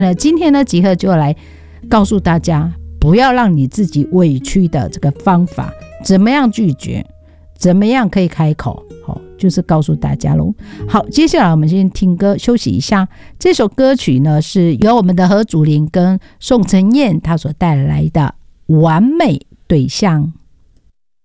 今天呢，吉赫就来告诉大家，不要让你自己委屈的这个方法，怎么样拒绝，怎么样可以开口，就是告诉大家咯。好，接下来我们先听歌休息一下。这首歌曲呢，是由我们的何祖林跟宋承彦他所带来的《完美对象》。